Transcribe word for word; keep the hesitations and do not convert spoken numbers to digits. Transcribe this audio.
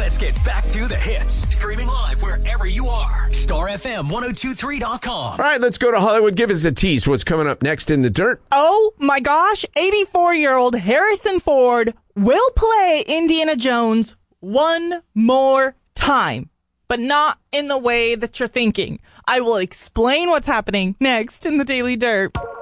Let's get back to the hits. Streaming live wherever you are. Star F M ten twenty-three dot com. All right, let's go to Hollywood. Give us a tease. What's coming up next in the dirt? Oh my gosh, eighty-four-year-old Harrison Ford will play Indiana Jones one more time, but not in the way that you're thinking. I will explain what's happening next in the Daily Dirt.